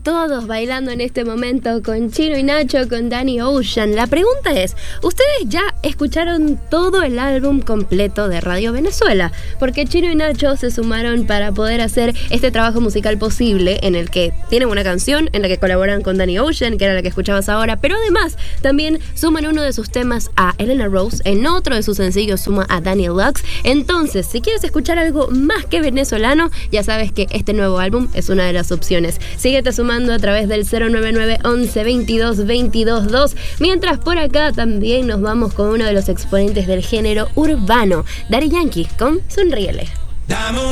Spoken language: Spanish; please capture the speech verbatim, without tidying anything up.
todos bailando en este momento con Chino y Nacho, con Danny Ocean. La pregunta es, ¿ustedes ya escucharon todo el álbum completo de Radio Venezuela? Porque Chino y Nacho se sumaron para poder hacer este trabajo musical posible, en el que tienen una canción en la que colaboran con Danny Ocean, que era la que escuchabas ahora, pero además también suman uno de sus temas a Elena Rose, en otro de sus sencillos suma a Daniel Lux. Entonces, si quieres escuchar algo más que venezolano, ya sabes que este nuevo álbum es una de las opciones. Síguete sumando a través del cero nueve nueve once veintidós veintidós dos. Mientras por acá también nos vamos con uno de los exponentes del género urbano, Daddy Yankee, con Sonríele.